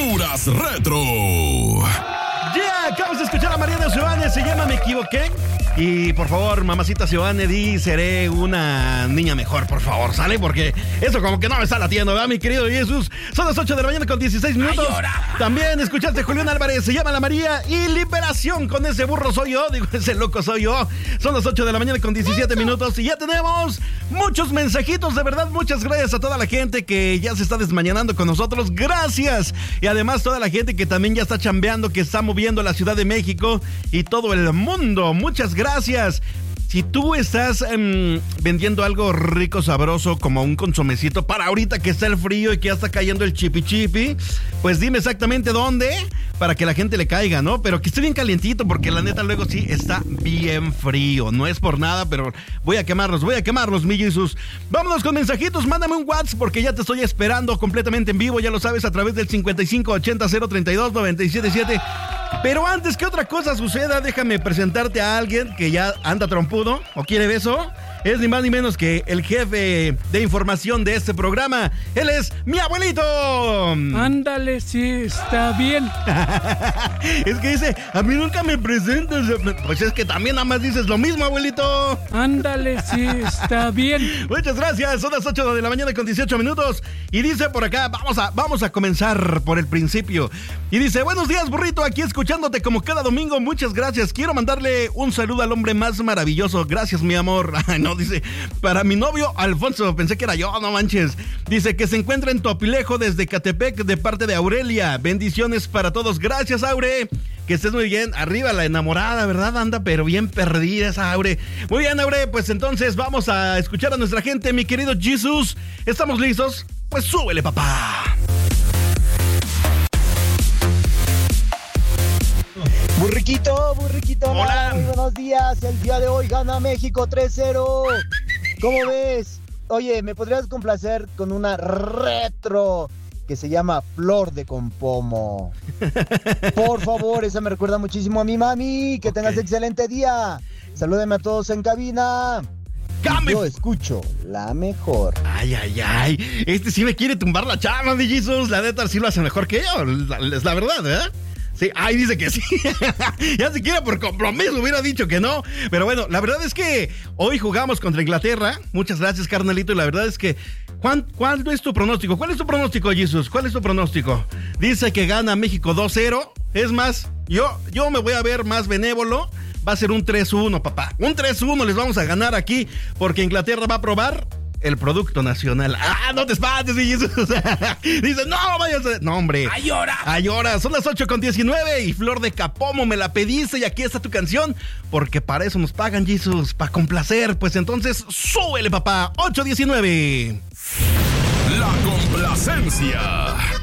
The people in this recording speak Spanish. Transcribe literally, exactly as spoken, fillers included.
Honduras Retro. Ya, yeah, acabas de escuchar a Mariana Giovanni, se llama Me Equivoqué. Y por favor, mamacita Giovanni, di, seré una niña mejor, por favor, ¿sale? Porque eso como que no me está latiendo, ¿verdad, mi querido Jesús? Son las ocho de la mañana con dieciséis minutos. También escuchaste Julián Álvarez, se llama La María. Y Liberación, con ese burro soy yo, digo, ese loco soy yo. Son las ocho de la mañana con diecisiete minutos. Y ya tenemos muchos mensajitos, de verdad, muchas gracias a toda la gente que ya se está desmañanando con nosotros. Gracias. Y además toda la gente que también ya está chambeando, que está moviendo la Ciudad de México y todo el mundo. Muchas gracias. Gracias. Si tú estás um, vendiendo algo rico, sabroso, como un consomecito para ahorita que está el frío y que ya está cayendo el chipi chipi, pues dime exactamente dónde para que la gente le caiga, ¿no? Pero que esté bien calientito, porque la neta luego sí está bien frío. No es por nada, pero voy a quemarlos, voy a quemarlos, mi Jesús. Vámonos con mensajitos, mándame un WhatsApp porque ya te estoy esperando completamente en vivo, ya lo sabes, a través del cincuenta y cinco ochenta cero treinta y dos noventa y siete siete. Pero antes que otra cosa suceda, déjame presentarte a alguien que ya anda trompudo o quiere beso. Es ni más ni menos que el jefe de información de este programa. Él es mi abuelito. Ándale, sí, está bien. Es que dice, a mí nunca me presentas. Pues es que también nada más dices lo mismo, abuelito. Ándale, sí, está bien. Muchas gracias, son las ocho de la mañana con dieciocho minutos. Y dice por acá, vamos a, vamos a comenzar por el principio. Y dice, buenos días, burrito, aquí escuchándote como cada domingo. Muchas gracias, quiero mandarle un saludo al hombre más maravilloso. Gracias, mi amor. No, dice, para mi novio Alfonso, pensé que era yo, no manches. Dice que se encuentra en Topilejo desde Catepec de parte de Aurelia. Bendiciones para todos. Gracias, Aure. Que estés muy bien. Arriba la enamorada, ¿verdad? Anda, pero bien perdida esa Aure. Muy bien, Aure, pues entonces vamos a escuchar a nuestra gente, mi querido Jesús. ¿Estamos listos? Pues súbele, papá. Burriquito, burriquito, hola. Muy buenos días. El día de hoy gana México tres cero. ¿Cómo ves? Oye, ¿me podrías complacer con una retro que se llama Flor de Compomo? Por favor, esa me recuerda muchísimo a mi mami. Que tengas okay. Excelente día. Salúdenme a todos en cabina. ¡Came! Yo escucho la mejor. Ay, ay, ay. Este sí me quiere tumbar la chama, mi Jesús. La neta sí lo hace mejor que yo. Es la verdad, ¿eh? Sí, ay, dice que sí. Ya siquiera por compromiso hubiera dicho que no. Pero bueno, la verdad es que hoy jugamos contra Inglaterra. Muchas gracias, carnalito. Y la verdad es que, ¿cuál, cuál es tu pronóstico? ¿Cuál es tu pronóstico, Jesús? ¿Cuál es tu pronóstico? Dice que gana México dos cero. Es más, yo, yo me voy a ver más benévolo. Va a ser un tres uno, papá. Un tres uno les vamos a ganar aquí porque Inglaterra va a probar el producto nacional. ¡Ah, no te espantes, Jesús! Dice, no, vayas a... No, hombre. ¡Ayora! ¡Ayora! Son las ocho con diecinueve y Flor de Capomo me la pediste y aquí está tu canción porque para eso nos pagan, Jesús, para complacer. Pues entonces, súbele, papá. ocho diecinueve. La complacencia.